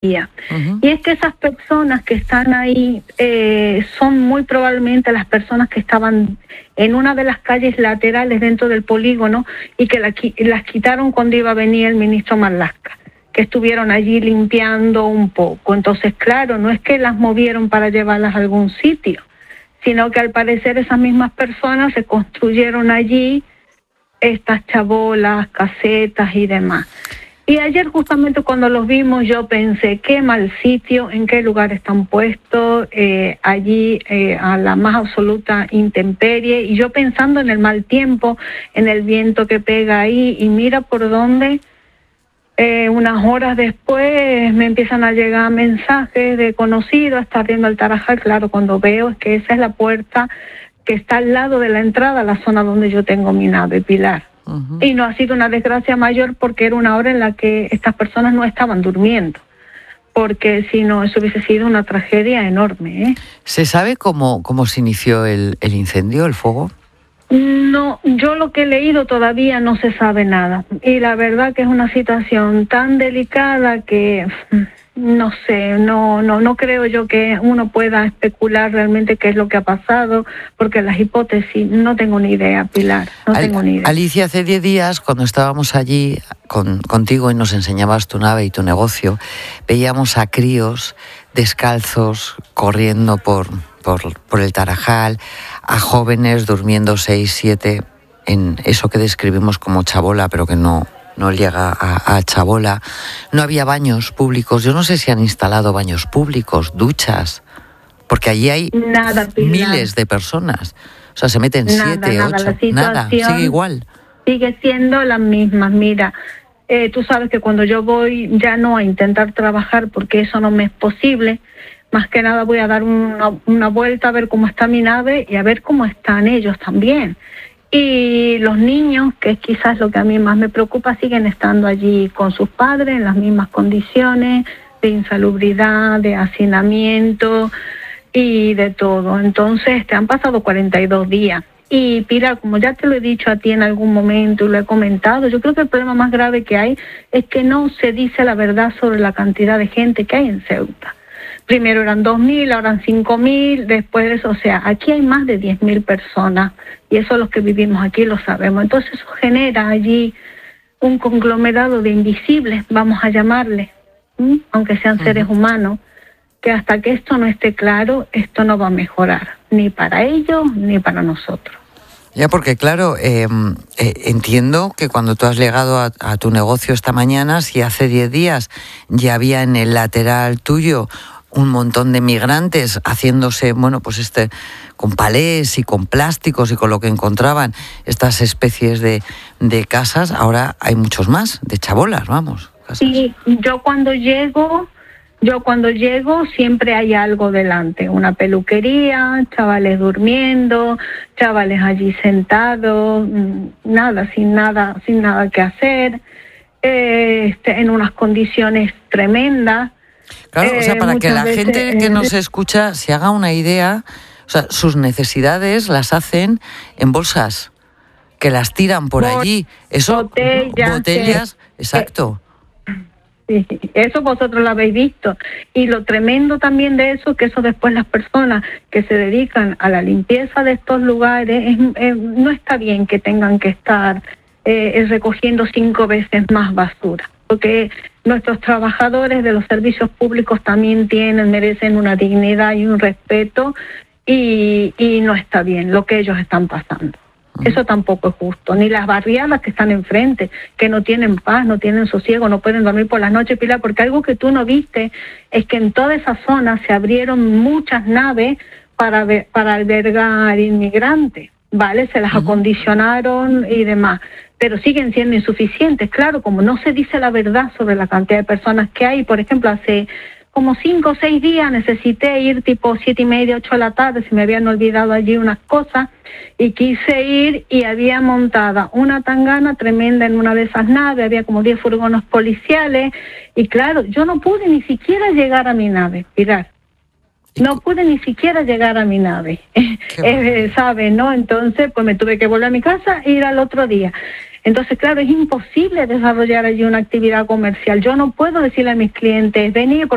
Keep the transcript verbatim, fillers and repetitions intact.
Uh-huh. Y es que esas personas que están ahí eh, son muy probablemente las personas que estaban en una de las calles laterales dentro del polígono y que la, las quitaron cuando iba a venir el ministro Marlaska, que estuvieron allí limpiando un poco. Entonces, claro, no es que las movieron para llevarlas a algún sitio, sino que al parecer esas mismas personas se construyeron allí estas chabolas, casetas y demás. Y ayer justamente cuando los vimos yo pensé, qué mal sitio, en qué lugar están puestos, eh, allí eh, a la más absoluta intemperie, y yo pensando en el mal tiempo, en el viento que pega ahí, y mira por dónde, eh, unas horas después me empiezan a llegar mensajes de conocidos, está abriendo el Tarajal. Claro, cuando veo es que esa es la puerta que está al lado de la entrada a la zona donde yo tengo mi nave, Pilar. Uh-huh. Y no ha sido una desgracia mayor porque era una hora en la que estas personas no estaban durmiendo, porque si no, eso hubiese sido una tragedia enorme, ¿eh? ¿Se sabe cómo, cómo se inició el, el incendio, el fuego? No, yo lo que he leído todavía no se sabe nada. Y la verdad que es una situación tan delicada que no sé, no, no, no creo yo que uno pueda especular realmente qué es lo que ha pasado, porque las hipótesis no tengo ni idea, Pilar, no Al, tengo ni idea. Alicia, hace diez días, cuando estábamos allí con, contigo y nos enseñabas tu nave y tu negocio, veíamos a críos descalzos corriendo por, por, por el Tarajal, a jóvenes durmiendo seis, siete en eso que describimos como chabola, pero que no... no llega a, a chabola. No había baños públicos. Yo no sé si han instalado baños públicos, duchas, porque allí hay nada, miles de personas. O sea, se meten nada, siete, nada, ocho, nada, sigue igual. Sigue siendo las mismas. Mira, eh, tú sabes que cuando yo voy ya no a intentar trabajar, porque eso no me es posible, más que nada voy a dar una, una vuelta a ver cómo está mi nave y a ver cómo están ellos también. Y los niños, que es quizás lo que a mí más me preocupa, siguen estando allí con sus padres en las mismas condiciones de insalubridad, de hacinamiento y de todo. Entonces, te han pasado cuarenta y dos días. Y Pilar, como ya te lo he dicho a ti en algún momento y lo he comentado, yo creo que el problema más grave que hay es que no se dice la verdad sobre la cantidad de gente que hay en Ceuta. Primero eran dos mil, ahora eran cinco mil, después de eso, o sea, aquí hay más de diez mil personas, y eso los que vivimos aquí lo sabemos. Entonces eso genera allí un conglomerado de invisibles, vamos a llamarle, ¿sí? Aunque sean uh-huh. seres humanos, que hasta que esto no esté claro, esto no va a mejorar, ni para ellos ni para nosotros. Ya, porque claro, eh, eh, entiendo que cuando tú has llegado a, a tu negocio esta mañana, si hace diez días ya había en el lateral tuyo un montón de migrantes haciéndose, bueno, pues este, con palés y con plásticos y con lo que encontraban, estas especies de, de casas, ahora hay muchos más, de chabolas, vamos. Casas. Sí, yo cuando llego, yo cuando llego siempre hay algo delante, una peluquería, chavales durmiendo, chavales allí sentados, nada, sin nada, sin nada que hacer, eh, este, en unas condiciones tremendas. Claro, o sea, para eh, que la veces, gente que nos escucha se haga una idea, o sea, sus necesidades las hacen en bolsas, que las tiran por Bot- allí. Eso, botellas. Botellas, que, exacto. Sí, eso vosotros lo habéis visto. Y lo tremendo también de eso, que eso después las personas que se dedican a la limpieza de estos lugares, es, es, no está bien que tengan que estar eh, recogiendo cinco veces más basura. Porque nuestros trabajadores de los servicios públicos también tienen, merecen una dignidad y un respeto, y, y no está bien lo que ellos están pasando. Uh-huh. Eso tampoco es justo. Ni las barriadas que están enfrente, que no tienen paz, no tienen sosiego, no pueden dormir por las noches, Pilar, porque algo que tú no viste es que en toda esa zona se abrieron muchas naves para, para albergar inmigrantes, ¿vale? Se las uh-huh. acondicionaron y demás, pero siguen siendo insuficientes. Claro, como no se dice la verdad sobre la cantidad de personas que hay. Por ejemplo, hace como cinco o seis días necesité ir tipo siete y media, ocho de la tarde, se me habían olvidado allí unas cosas, y quise ir y había montada una tangana tremenda en una de esas naves, había como diez furgones policiales, y claro, yo no pude ni siquiera llegar a mi nave, Pilar. No pude ni siquiera llegar a mi nave, eh, ¿sabes? ¿No? Entonces, pues me tuve que volver a mi casa e ir al otro día. Entonces, claro, es imposible desarrollar allí una actividad comercial. Yo no puedo decirle a mis clientes, venid,